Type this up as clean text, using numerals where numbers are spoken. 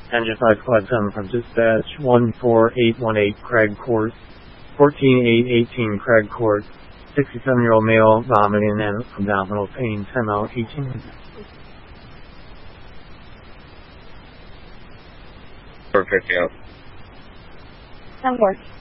Engine 5 Squad 7 from dispatch 14818 Craig Court, 14818 Craig Court, 67-year-old male vomiting and abdominal pain, 10 out 18 minutes. For picking up. 10-4.